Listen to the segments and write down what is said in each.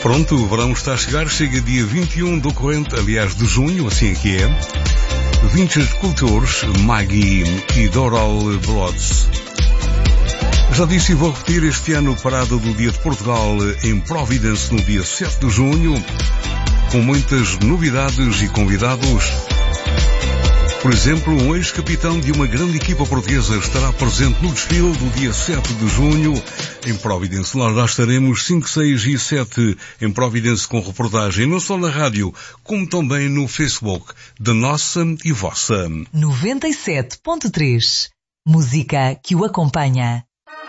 Pronto, o verão está a chegar, chega dia 21 do corrente, aliás, de junho, assim é que é. Vintage Cultures, Maggie e Doral Blods. Já disse e vou repetir, este ano parada do Dia de Portugal em Providence no dia 7 de junho, com muitas novidades e convidados. Por exemplo, um ex-capitão de uma grande equipa portuguesa estará presente no desfile do dia 7 de junho em Providence. Nós lá estaremos 5, 6 e 7 em Providence com reportagem não só na rádio, como também no Facebook da nossa e vossa. 97.3. Música que o acompanha.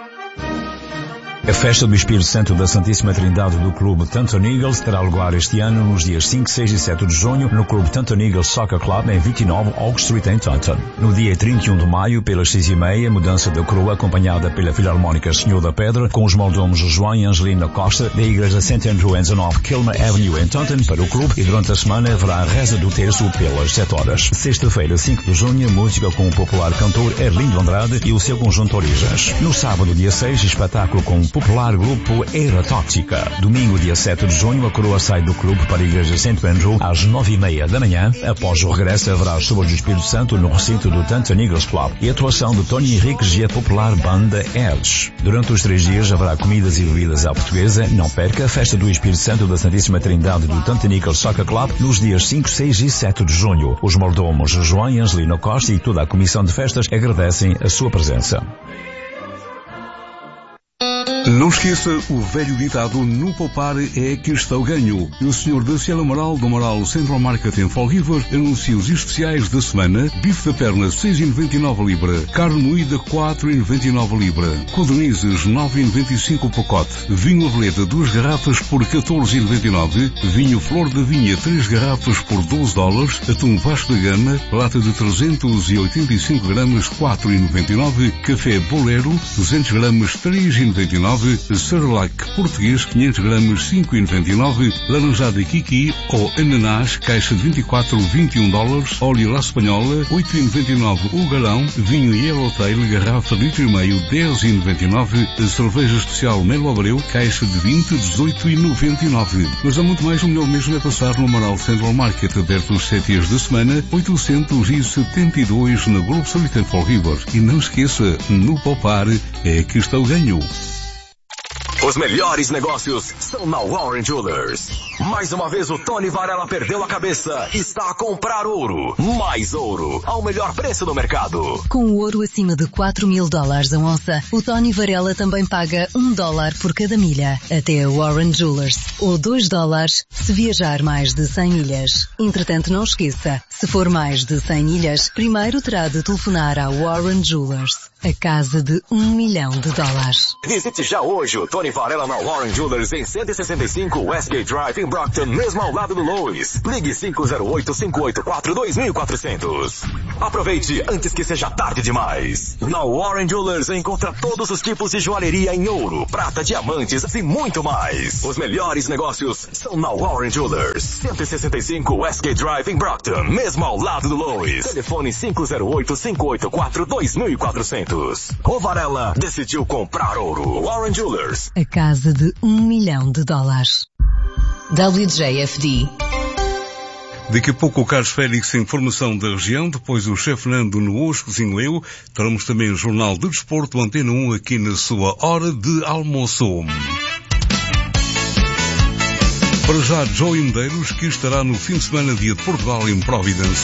A festa do Espírito Santo da Santíssima Trindade do Clube Taunton Eagles terá lugar este ano nos dias 5, 6 e 7 de junho no Clube Taunton Eagles Soccer Club em 29 Oak Street em Taunton. No dia 31 de maio, pelas 6h30, mudança da coroa acompanhada pela Filarmónica Senhor da Pedra com os mordomos João e Angelina Costa da Igreja St. Andrew em 19 Kilmer Avenue em Taunton para o clube e durante a semana haverá a reza do terço pelas 7 horas. Sexta-feira, 5 de junho, música com o popular cantor Erlindo Andrade e o seu conjunto Origens. No sábado, dia 6, espetáculo com o popular grupo Era Tóxica. Domingo, dia 7 de junho, a coroa sai do clube para a Igreja St. Andrew às 9h30 da manhã. Após o regresso, haverá as chuvas do Espírito Santo no recinto do Taunton Eagles Club e a atuação de Tony Henriques e a popular banda Edge. Durante os 3 dias haverá comidas e bebidas à portuguesa. Não perca a festa do Espírito Santo da Santíssima Trindade do Taunton Eagles Soccer Club nos dias 5, 6 e 7 de junho. Os mordomos João e Angelina Costa e toda a comissão de festas agradecem a sua presença. Não esqueça o velho ditado, no poupar é que está o ganho. E o senhor da Cielo Amaral, do Amaral Central Market em Fall River, anuncia os especiais da semana: bife da perna 6,99 libra, carne moída 4,99 libra, codornizes 9,95 o pacote, vinho Aveleda 2 garrafas por 14,99, vinho Flor da Vinha 3 garrafas por $12, atum Vasco da Gama, lata de 385 gramas 4,99, café Bolero 200 gramas 3,99, Cerelac português 500 gramas 5,99, laranjada Kiki ou ananás caixa de 24 $21, óleo La Espanhola 8,99 o galão, vinho Yellowtail garrafa de 1,5 10,99, cerveja especial Melo Abreu caixa de 20 18,99. Mas há muito mais, o melhor mesmo é passar no Amaral Central Market, aberto os 7 dias da semana, 872 na Globo Solita em Fall River. E não esqueça, no poupar é que está o ganho. Os melhores negócios são na Warren Jewelers. Mais uma vez o Tony Varela perdeu a cabeça e está a comprar ouro. Mais ouro, ao melhor preço do mercado. Com o ouro acima de $4.000 a onça, o Tony Varela também paga $1 por cada milha. Até a Warren Jewelers. Ou $2 se viajar mais de 100 milhas. Entretanto, não esqueça, se for mais de 100 milhas, primeiro terá de telefonar à Warren Jewelers. A casa de $1 milhão. Visite já hoje o Tony Varela na Warren Jewelers em 165 Westgate Drive em Brockton, mesmo ao lado do Lowe's. Ligue 508-584-2400. Aproveite antes que seja tarde demais. Na Warren Jewelers encontra todos os tipos de joalheria em ouro, prata, diamantes e muito mais. Os melhores negócios são na Warren Jewelers. 165 Westgate Drive em Brockton, mesmo ao lado do Lowe's. Telefone 508-584-2400. O Varela decidiu comprar ouro. Warren Jewelers. A casa de $1 milhão. WJFD. Daqui a pouco o Carlos Félix, informação da região, depois o chefe Fernando no Oscozinho Eu, teremos também o Jornal de Desporto Antena 1 aqui na sua hora de almoço. Para já, Joey Medeiros, que estará no fim de semana Dia de Portugal em Providence.